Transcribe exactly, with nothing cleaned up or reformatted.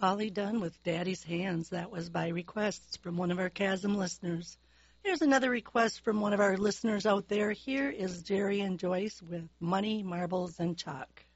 Holly Dunn with Daddy's Hands. That was by requests from one of our Chasm listeners. Here's another request from one of our listeners out there. Here is Jerry and Joyce with Money, Marbles, and Chalk.